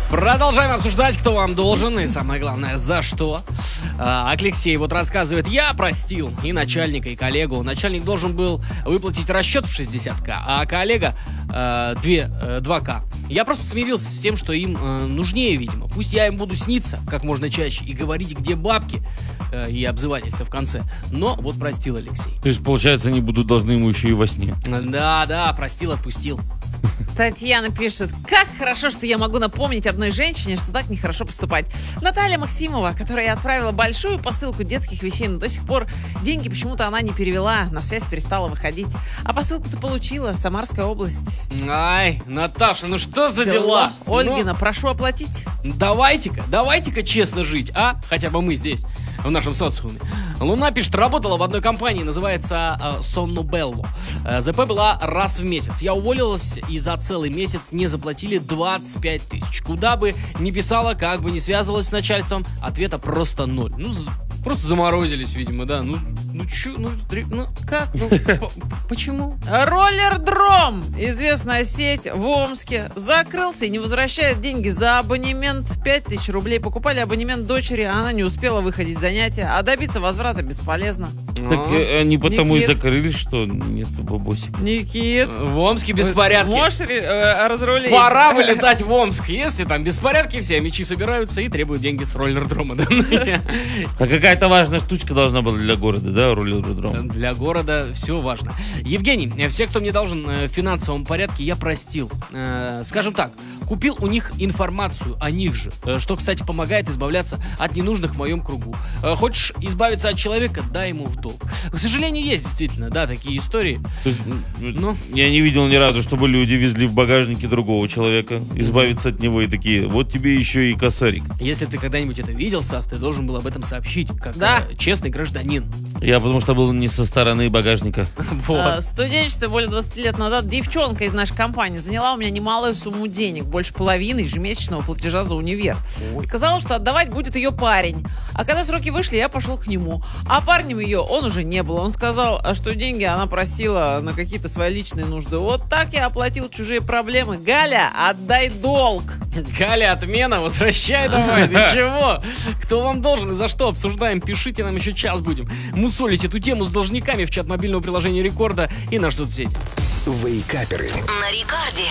Продолжаем обсуждать, кто вам должен и, самое главное, за что. Алексей вот рассказывает: я простил и начальника, и коллегу. Начальник должен был выплатить расчет в 60к, а коллега 2к. Я просто смирился с тем, что им нужнее, видимо. Пусть я им буду сниться как можно чаще и говорить, где бабки, и обзывательства в конце. Но вот простил Алексей. То есть, получается, они будут должны ему еще и во сне. Да, простил, отпустил. Татьяна пишет: как хорошо, что я могу напомнить одной женщине, что так нехорошо поступать. Наталья Максимова, которая отправила большую посылку детских вещей, но до сих пор деньги почему-то она не перевела, на связь перестала выходить. А посылку-то получила, Самарская область. Ай, Наташа, ну что за дела? Ольгина, прошу оплатить. Давайте-ка честно жить, хотя бы мы здесь, в нашем социуме. Луна пишет: работала в одной компании, называется Сонно Белло. ЗП была раз в месяц. Я уволилась, и за целый месяц не заплатили 25 тысяч. Куда бы ни писала, как бы ни связывалась с начальством, ответа просто ноль. Просто заморозились, видимо, да. Почему? Роллердром, известная сеть в Омске, закрылся и не возвращает деньги за абонемент. 5000 рублей. Покупали абонемент дочери, а она не успела выходить занятия, а добиться возврата бесполезно. Так они потому Никит. и закрылись, что нет бабосика. Никит, В Омске беспорядки. можешь разрулить? Пора вылетать в Омск, если там беспорядки, все мечи собираются и требуют деньги с роллердрома. Да? А какая-то важная штучка должна была для города, да, роллердром? Для города все важно. Евгений, все, кто мне должен в финансовом порядке, я простил. Скажем так, купил у них информацию о них же, что, кстати, помогает избавляться от ненужных в моем кругу. Хочешь избавиться от человека, дай ему в долг. К сожалению, есть действительно, да, такие истории. Я не видел ни разу, чтобы люди везли в багажнике другого человека, избавиться от него и такие: вот тебе еще и косарик. Если бы ты когда-нибудь это видел, Стас, ты должен был об этом сообщить, как честный гражданин. Я потому что был не со стороны багажника. Вот. В студенчестве более 20 лет назад девчонка из нашей компании заняла у меня немалую сумму денег, больше половины ежемесячного платежа за универ. Сказала, что отдавать будет ее парень. А когда сроки вышли, я пошел к нему. А парнем ее он уже не был. Он сказал, что деньги она просила на какие-то свои личные нужды. Вот так я оплатил чужие проблемы. Галя, отдай долг. Галя, отмена, возвращай давай. Ты чего? Кто вам должен и за что? Обсуждаем, пишите, нам еще час будем мусолить эту тему с должниками в чат мобильного приложения Рекорда и на соцсети. Вейкаперы. На Рекорде.